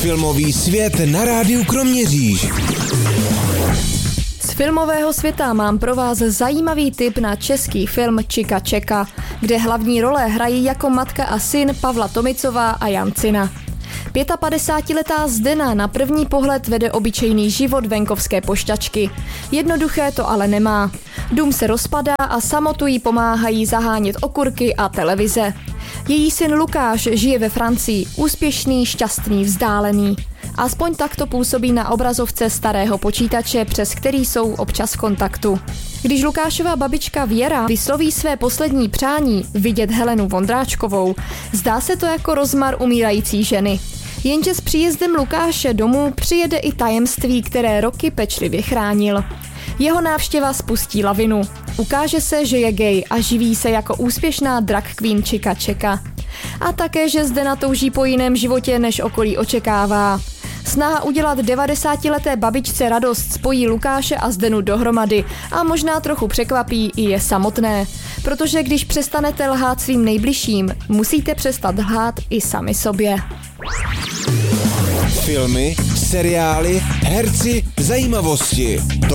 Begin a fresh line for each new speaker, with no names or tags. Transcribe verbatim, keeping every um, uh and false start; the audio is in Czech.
Filmový svět na rádiu Kroměříž.
Z filmového světa mám pro vás zajímavý tip na český film Čika čeka, kde hlavní role hrají jako matka a syn Pavla Tomicová a Jan Cina. pětapadesátiletá Zdena na první pohled vede obyčejný život venkovské pošťačky. Jednoduché to ale nemá. Dům se rozpadá a samotu jí pomáhají zahánět okurky a televize. Její syn Lukáš žije ve Francii, úspěšný, šťastný, vzdálený. Aspoň takto působí na obrazovce starého počítače, přes který jsou občas v kontaktu. Když Lukášova babička Věra vysloví své poslední přání vidět Helenu Vondráčkovou, zdá se to jako rozmar umírající ženy. Jenže s příjezdem Lukáše domů přijede i tajemství, které roky pečlivě chránil. Jeho návštěva spustí lavinu. Ukáže se, že je gay a živí se jako úspěšná drag queen Čika čeka. A také, že Zdena touží po jiném životě, než okolí očekává. Snaha udělat devadesátileté babičce radost spojí Lukáše a Zdenu dohromady a možná trochu překvapí i je samotné. Protože když přestanete lhát svým nejbližším, musíte přestat lhát i sami sobě.
Filmy, seriály, herci, zajímavosti.